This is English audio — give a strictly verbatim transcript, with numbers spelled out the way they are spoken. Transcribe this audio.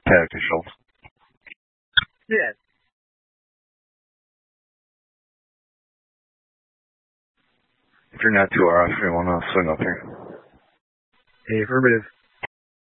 Tag to Schultz. Yeah. If you're not too far off, you want to swing up here. Hey, affirmative.